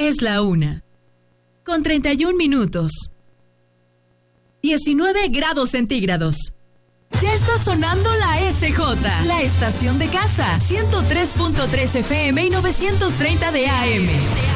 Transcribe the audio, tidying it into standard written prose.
Es la 1:31. 19 grados centígrados. Ya está sonando la SJ, la estación de casa, 103.3 FM y 930 de AM.